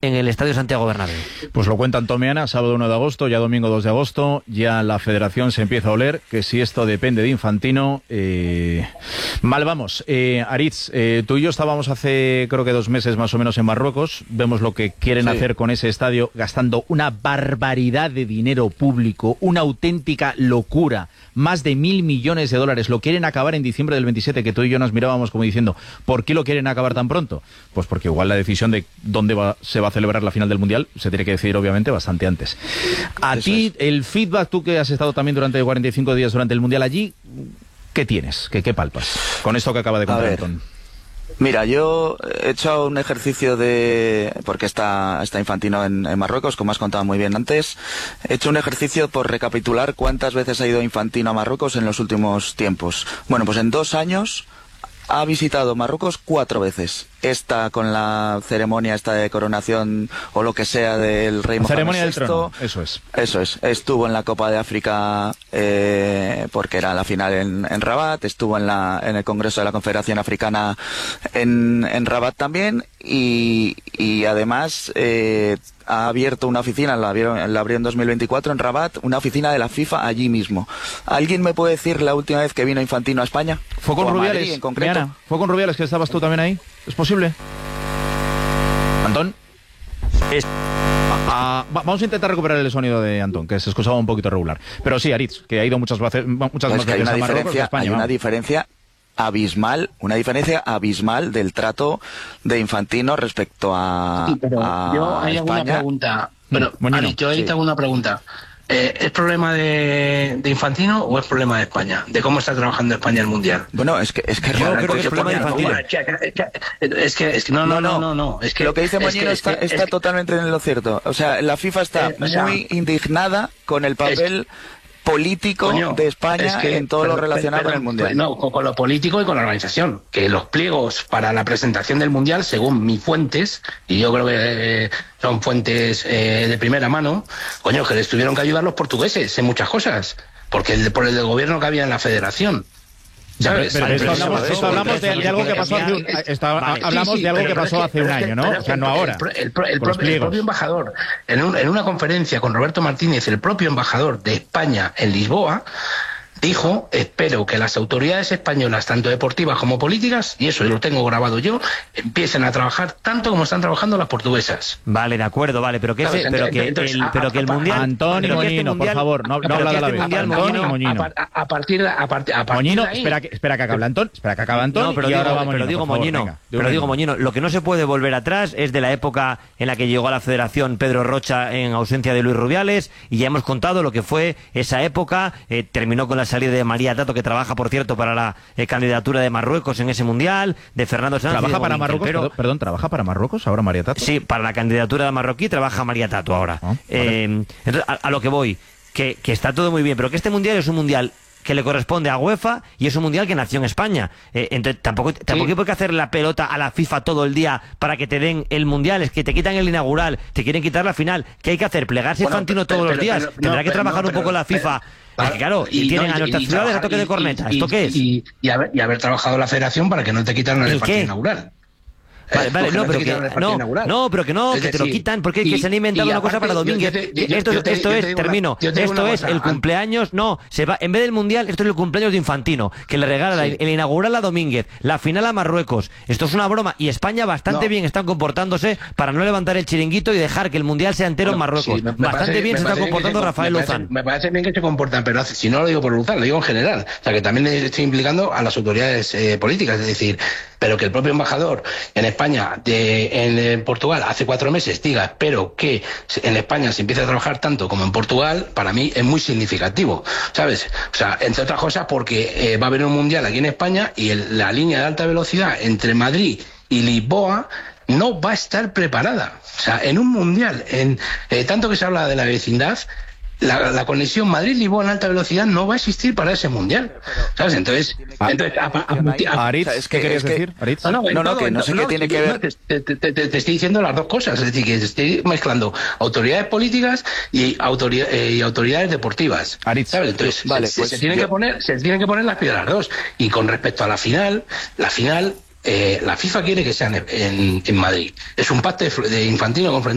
en el Estadio Santiago Bernabéu. Pues lo cuenta Antomeana, sábado 1 de agosto, ya domingo 2 de agosto, ya la federación se empieza a oler, que si esto depende de Infantino, mal vamos. Aritz, tú y yo estábamos hace creo que 2 meses más o menos en Marruecos, vemos lo que quieren hacer con ese estadio, gastando una barbaridad de dinero público, una auténtica locura, más de $1.000 millones, lo quieren acabar en diciembre del 27, que tú y yo nos mirábamos como diciendo, ¿por qué lo quieren acabar tan pronto? Pues porque igual la decisión de dónde se va a celebrar la final del Mundial se tiene que decidir obviamente bastante antes. A ti, el feedback, tú que has estado también durante 45 días durante el Mundial allí, ¿qué tienes? ¿Qué palpas? Con esto que acaba de contar Antón. Mira, yo he hecho un ejercicio porque está Infantino en Marruecos, como has contado muy bien antes. He hecho un ejercicio por recapitular cuántas veces ha ido Infantino a Marruecos en los últimos tiempos. Bueno, pues en 2 años ha visitado Marruecos 4 veces. Esta con la ceremonia esta de coronación o lo que sea del rey Mohamed VI. Ceremonia del trono, eso es. Eso es. Estuvo en la Copa de África porque era la final en Rabat. Estuvo en el Congreso de la Confederación Africana en Rabat también. Y además ha abierto una oficina, la abrió en 2024 en Rabat, una oficina de la FIFA allí mismo. ¿Alguien me puede decir la última vez que vino Infantino a España? ¿Fue con Rubiales? Madrid, en concreto. Diana, ¿fue con Rubiales que estabas tú también ahí? ¿Es posible? ¿Antón? Vamos a intentar recuperar el sonido de Antón, que se escuchaba un poquito regular. Pero sí, Aritz, que ha ido muchas más veces a Marruecos que a España. Hay una diferencia abismal, del trato de Infantino respecto a yo hay España. Alguna pregunta, pero Aritz, yo ahí tengo una pregunta. ¿Es problema de Infantino o es problema de España? ¿De cómo está trabajando España el Mundial? Bueno, es que yo creo que es problema de Infantino. Es que no. Es que lo que dice Moñino está totalmente en lo cierto. O sea, la FIFA está muy indignada con el papel político de España en todo lo relacionado con el Mundial. No, con lo político y con la organización. Que los pliegos para la presentación del Mundial, según mis fuentes, y yo creo que son fuentes de primera mano, que les tuvieron que ayudar los portugueses en muchas cosas, porque por el del gobierno que había en la federación. ¿Sabes? Pero hablamos de algo que pasó hace un año, ¿no? O sea, no ahora. El propio embajador, en una conferencia con Roberto Martínez, el propio embajador de España en Lisboa, dijo: espero que las autoridades españolas, tanto deportivas como políticas, y eso lo tengo grabado yo, empiecen a trabajar tanto como están trabajando las portuguesas. Vale, de acuerdo, vale, pero que el Mundial... Antón y Moñino, por favor, no habla de la vez. Antón y Moñino. A partir Moñino, de ahí... espera que acabe Antón, No, pero y ahora digo, va Moñino, Moñino, lo que no se puede volver atrás es de la época en la que llegó a la federación Pedro Rocha en ausencia de Luis Rubiales, y ya hemos contado lo que fue esa época, terminó con la salida de María Tato, que trabaja, por cierto, para la candidatura de Marruecos en ese Mundial, de Fernando Sanz. ¿Trabaja para Marruecos? Perdón, ¿trabaja para Marruecos ahora María Tato? Sí, para la candidatura de marroquí trabaja María Tato ahora. Vale. Entonces, a lo que voy, que está todo muy bien, pero que este Mundial es un Mundial que le corresponde a UEFA y es un Mundial que nació en España. Entonces tampoco hay que hacer la pelota a la FIFA todo el día para que te den el Mundial. Es que te quitan el inaugural, te quieren quitar la final. ¿Qué hay que hacer? ¿Plegarse Infantino todos los días? Tendrá que trabajar un poco la FIFA. Es que claro, y tienen a nuestras ciudades a toque de corneta. ¿Esto qué es? Y haber trabajado la federación para que no te quitaran el partido inaugural. Vale, pero que te lo quitan porque que se han inventado una cosa para Domínguez. Esto es el cumpleaños, en vez del Mundial, esto es el cumpleaños de Infantino, que le regala el inaugural a Domínguez, la final a Marruecos. Esto es una broma, y España bastante bien está comportándose para no levantar el chiringuito y dejar que el Mundial sea entero en Marruecos. Bastante bien se está comportando Rafael Luzán. Me parece bien que se comportan, pero si no lo digo por Luzán, lo digo en general. O sea, que también estoy implicando a las autoridades políticas, es decir, pero que el propio embajador en España, en Portugal, hace 4 meses diga: espero que en España se empiece a trabajar tanto como en Portugal, para mí es muy significativo, ¿sabes? O sea, entre otras cosas porque va a haber un Mundial aquí en España y la línea de alta velocidad entre Madrid y Lisboa no va a estar preparada. O sea, en un Mundial, tanto que se habla de la vecindad, la conexión Madrid-Lisboa en alta velocidad no va a existir para ese Mundial, ¿sabes? Entonces Aritz, ¿qué querías decir? Aritz? Que no sé qué tiene que ver. Te estoy diciendo las dos cosas, es decir, que estoy mezclando autoridades políticas y autoridades deportivas, ¿sabes? Entonces se tienen que poner las piedras las dos. Y con respecto a la final, la FIFA quiere que sea en Madrid. Es un pacto de Infantino con